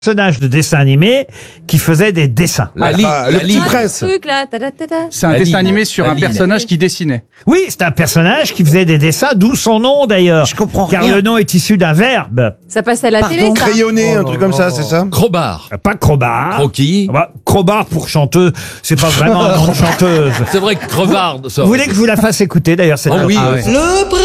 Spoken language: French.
Personnage de dessin animé qui faisait des dessins. Le petit prince. Truc là, ta. C'est un dessin animé sur un personnage qui dessinait. Oui, c'est un personnage qui faisait des dessins, d'où son nom d'ailleurs. Je comprends Car rien. le nom est issu d'un verbe. Ça passe à la télé, ça. Crayonné, un truc comme ça, c'est ça? Crowbar. Pas Crowbar. Croquis. Crowbar pour chanteuse, c'est pas vraiment un nom de chanteuse. C'est vrai que crevard, ça. Vous voulez que je vous la fasse écouter d'ailleurs cette Oh oui. chanson Ouais.